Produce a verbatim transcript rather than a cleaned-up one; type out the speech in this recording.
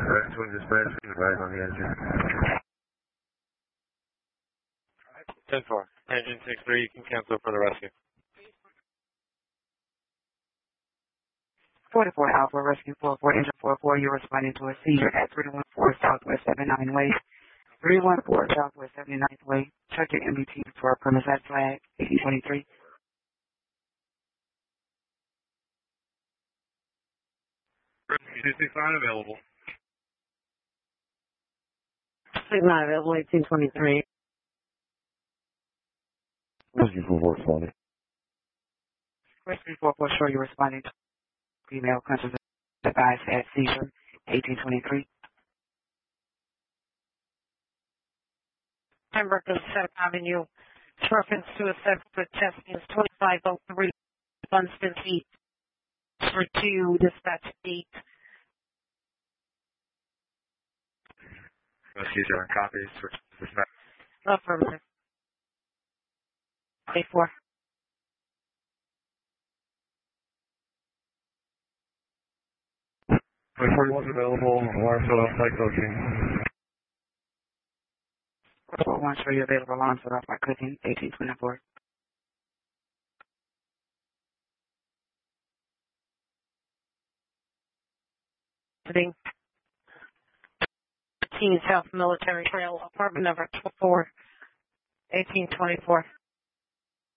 Rescue dispatch, advise on the engine. ten four. Engine six three, you can cancel for the rescue. forty-four Alpha Rescue four four, engine four four, you're responding to a seizure at three one four Southwest seventy-nine Way. three one four Southwest seventy-ninth Way. Check your M B T for premise at flag eighteen twenty-three. Rescue two six nine available. six nine available, eighteen twenty-three. Rescue four four responding. Rescue four four, sure you're responding to female conscious advice at seizure eighteen twenty-three. Pembroke Seventh Avenue. Reference to a separate testing is twenty-five oh three. Funston Heat. For two, dispatch eight. Rescue zero copies for dispatch. Affirmative. eight four. forty-one's available, alarm set off by coaching. four one, sure you're available, alarm set off by cooking eighteen twenty-four. Sitting. Teen South Military Trail, apartment number four, eighteen twenty-four.